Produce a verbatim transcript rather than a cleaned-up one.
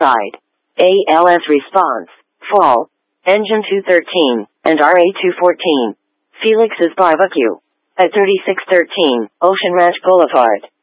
Side. A L S response. Fall. Engine two thirteen, and R A two fourteen. Felix's Barbecue. At thirty-six thirteen, Ocean Ranch Boulevard.